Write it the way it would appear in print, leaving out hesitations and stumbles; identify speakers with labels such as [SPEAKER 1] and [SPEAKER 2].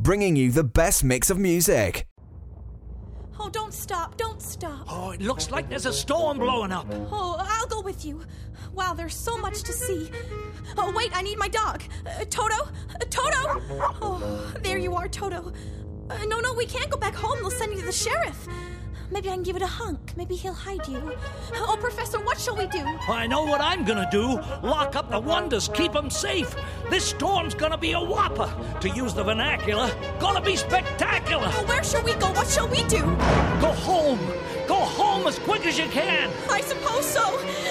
[SPEAKER 1] bringing you the best mix of music.
[SPEAKER 2] Oh, don't stop, don't stop.
[SPEAKER 3] Oh, it looks like there's a storm blowing up.
[SPEAKER 2] Oh, I'll go with you. Wow, there's so much to see. Oh, wait, I need my dog. Toto? Toto? Oh, there you are, Toto. No, we can't go back home. They'll send you to the sheriff. Maybe I can give it a hunk. Maybe he'll hide you. Oh, Professor, what shall we do?
[SPEAKER 3] I know what I'm gonna do. Lock up the wonders, keep them safe. This storm's gonna be a whopper. To use the vernacular, gonna be spectacular.
[SPEAKER 2] Oh, where shall we go? What shall we do?
[SPEAKER 3] Go home. Go home as quick as you can.
[SPEAKER 2] I suppose so.